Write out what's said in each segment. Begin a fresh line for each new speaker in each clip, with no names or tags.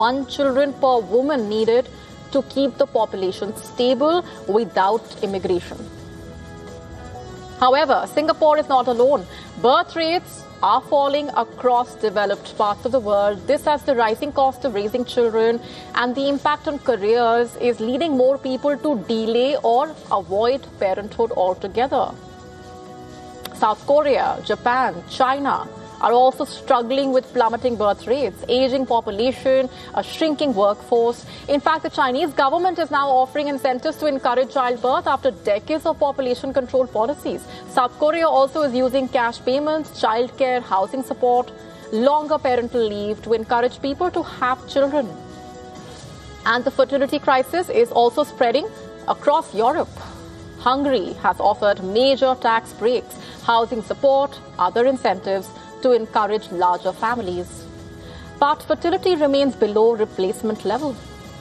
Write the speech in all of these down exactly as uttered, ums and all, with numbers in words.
one children per woman needed to keep the population stable without immigration. However, Singapore is not alone. Birth rates are falling across developed parts of the world. This as the rising cost of raising children and the impact on careers is leading more people to delay or avoid parenthood altogether. South Korea, Japan, China are also struggling with plummeting birth rates, aging population, a shrinking workforce. In fact, the Chinese government is now offering incentives to encourage childbirth after decades of population control policies. South Korea also is using cash payments, childcare, housing support, longer parental leave to encourage people to have children. And the fertility crisis is also spreading across Europe. Hungary has offered major tax breaks, housing support, other incentives to encourage larger families. But fertility remains below replacement level.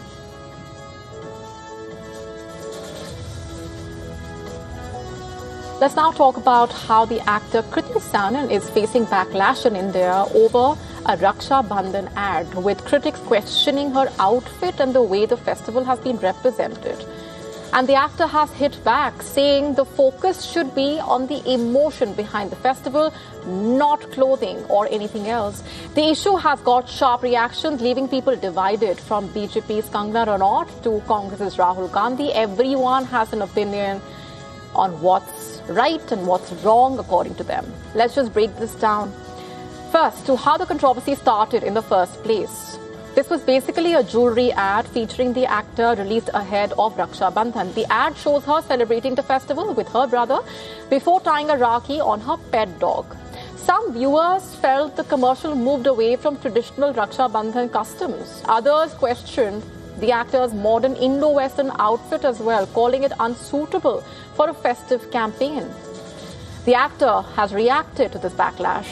Let's now talk about how the actor Kriti Sanon is facing backlash in India over a Raksha Bandhan ad, with critics questioning her outfit and the way the festival has been represented. And the actor has hit back, saying the focus should be on the emotion behind the festival, not clothing or anything else. The issue has got sharp reactions, leaving people divided, from B J P's Kangana Ranaut to Congress's Rahul Gandhi. Everyone has an opinion on what's right and what's wrong according to them. Let's just break this down. First, to how the controversy started in the first place. This was basically a jewelry ad featuring the actor released ahead of Raksha Bandhan. The ad shows her celebrating the festival with her brother before tying a Rakhi on her pet dog. Some viewers felt the commercial moved away from traditional Raksha Bandhan customs. Others questioned the actor's modern Indo-Western outfit as well, calling it unsuitable for a festive campaign. The actor has reacted to this backlash.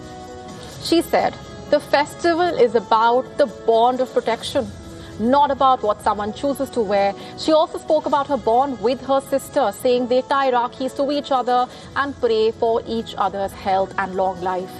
She said, "The festival is about the bond of protection, not about what someone chooses to wear." She also spoke about her bond with her sister, saying they tie Rakhis to each other and pray for each other's health and long life.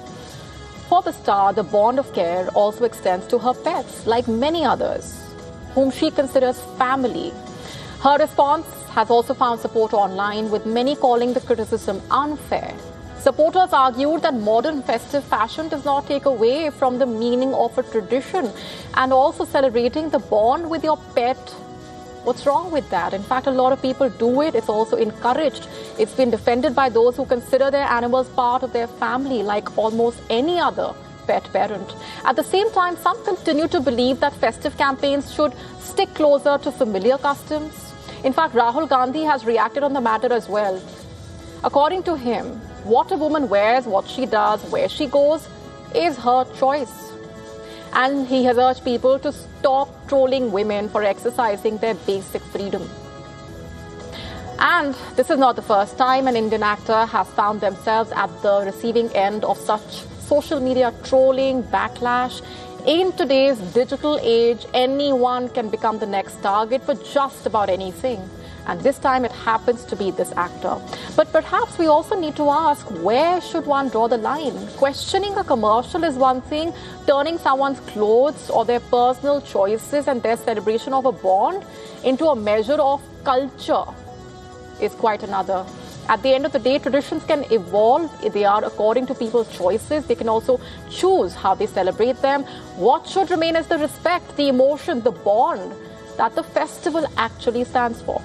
For the star, the bond of care also extends to her pets, like many others, whom she considers family. Her response has also found support online, with many calling the criticism unfair. Supporters argued that modern festive fashion does not take away from the meaning of a tradition, and also celebrating the bond with your pet. What's wrong with that? In fact, a lot of people do it. It's also encouraged. It's been defended by those who consider their animals part of their family, like almost any other pet parent. At the same time, some continue to believe that festive campaigns should stick closer to familiar customs. In fact, Rahul Gandhi has reacted on the matter as well. According to him, what a woman wears, what she does, where she goes, is her choice. And he has urged people to stop trolling women for exercising their basic freedom. And this is not the first time an Indian actor has found themselves at the receiving end of such social media trolling, backlash. In today's digital age, anyone can become the next target for just about anything. And this time it happens to be this actor. But perhaps we also need to ask, where should one draw the line? Questioning a commercial is one thing. Turning someone's clothes or their personal choices and their celebration of a bond into a measure of culture is quite another. At the end of the day, traditions can evolve. They are according to people's choices. They can also choose how they celebrate them. What should remain is the respect, the emotion, the bond that the festival actually stands for.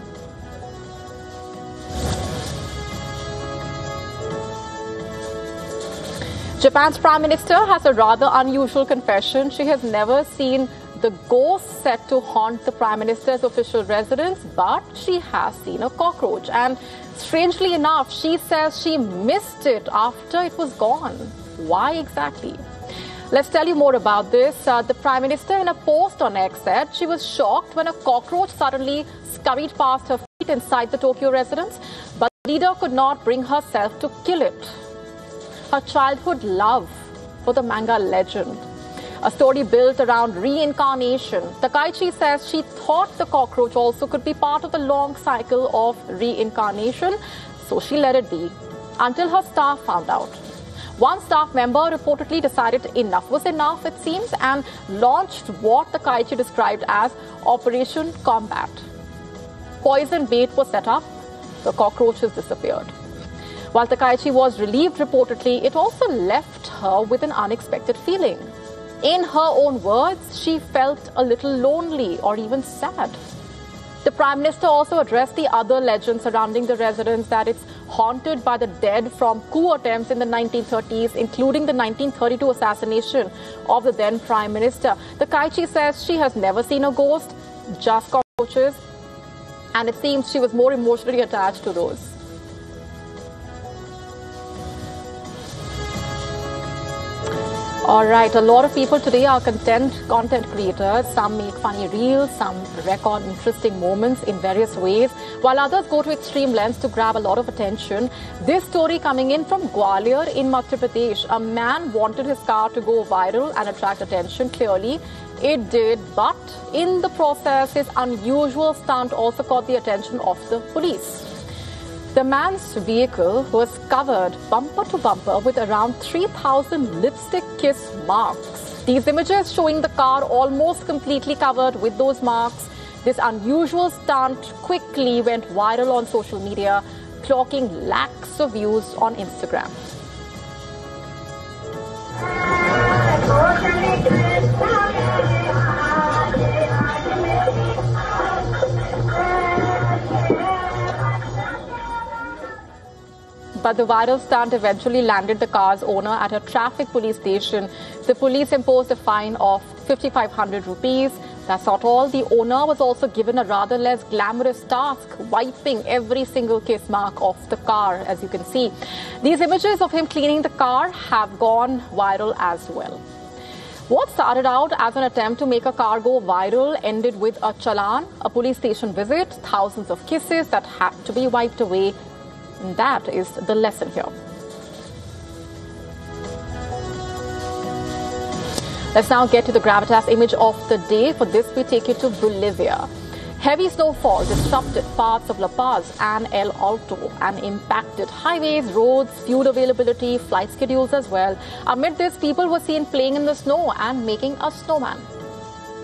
Japan's Prime Minister has a rather unusual confession. She has never seen the ghost set to haunt the Prime Minister's official residence, but she has seen a cockroach. And strangely enough, she says she missed it after it was gone. Why exactly? Let's tell you more about this. Uh, the Prime Minister, in a post on X, said she was shocked when a cockroach suddenly scurried past her feet inside the Tokyo residence, but the leader could not bring herself to kill it. Her childhood love for the manga legend. A story built around reincarnation. Takaichi says she thought the cockroach also could be part of the long cycle of reincarnation, so she let it be until her staff found out. One staff member reportedly decided enough was enough, it seems, and launched what the Kaichi described as Operation Combat. Poison bait was set up. The cockroaches disappeared. While Takaichi was relieved reportedly, it also left her with an unexpected feeling. In her own words, she felt a little lonely or even sad. The Prime Minister also addressed the other legend surrounding the residence, that it's haunted by the dead from coup attempts in the nineteen thirties, including the nineteen thirty-two assassination of the then Prime Minister. The Kaichi says she has never seen a ghost, just cockroaches, and it seems she was more emotionally attached to those. All right, a lot of people today are content content creators. Some make funny reels, some record interesting moments in various ways, while others go to extreme lengths to grab a lot of attention. This story coming in from Gwalior in Madhya Pradesh. A man wanted his car to go viral and attract attention. Clearly, it did, but in the process, his unusual stunt also caught the attention of the police. The man's vehicle was covered bumper to bumper with around three thousand lipstick kiss marks. These images showing the car almost completely covered with those marks. This unusual stunt quickly went viral on social media, clocking lakhs of views on Instagram. But the viral stunt eventually landed the car's owner at a traffic police station. The police imposed a fine of fifty-five hundred rupees. That's not all. The owner was also given a rather less glamorous task, wiping every single kiss mark off the car, as you can see. These images of him cleaning the car have gone viral as well. What started out as an attempt to make a car go viral ended with a challan, a police station visit, thousands of kisses that had to be wiped away. And that is the lesson here. Let's now get to the gravitas image of the day. For this, we take you to Bolivia. Heavy snowfall disrupted parts of La Paz and El Alto and impacted highways, roads, fuel availability, flight schedules as well. Amid this, people were seen playing in the snow and making a snowman.